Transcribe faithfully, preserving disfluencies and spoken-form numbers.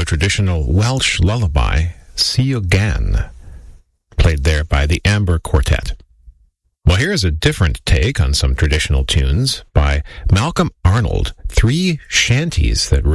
traditional Welsh lullaby, Sia Gan, played there by the Amber Quartet. Well, here's a different take on some traditional tunes by Malcolm Arnold, three shanties that